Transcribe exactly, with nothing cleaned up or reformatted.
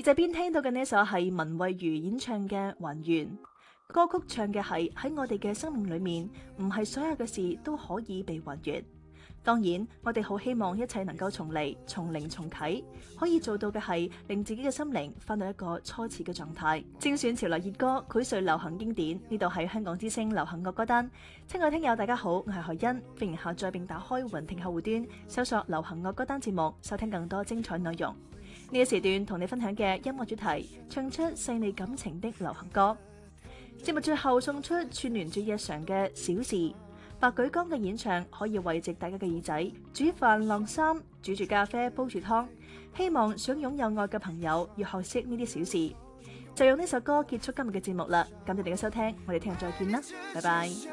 耳仔邊聽到嘅呢首係文慧如演唱嘅《還願》，歌曲唱嘅係喺我哋嘅生命裏面，唔係所有嘅事都可以被還原。當然，我哋好希望一切能夠重嚟，從零重啟，可以做到嘅係令自己嘅心靈翻到一個初始嘅狀態。精選潮流熱歌，膾萃流行經典，呢度係香港之聲流行樂歌單。親愛聽友大家好，我係何欣，歡迎下載並打開雲聽客戶端，搜索流行樂歌單節目，收聽更多精彩內容。呢個時段同你分享嘅音樂主題，唱出細膩感情的流行歌。節目最後送出串聯最日常嘅小事。白舉綱嘅演唱可以慰藉大家嘅耳仔，煮飯晾衫，煮住咖啡煲住湯，希望想擁有愛嘅朋友要學識呢啲小事。就用呢首歌結束今日嘅節目啦，感謝你嘅收聽，我哋聽日再見啦，拜拜。